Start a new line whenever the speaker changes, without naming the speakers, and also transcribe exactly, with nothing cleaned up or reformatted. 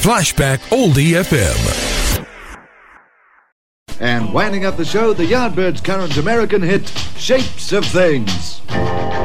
Flashback Oldie F M.
And winding up the show, the Yardbirds' current American hit, Shapes of Things.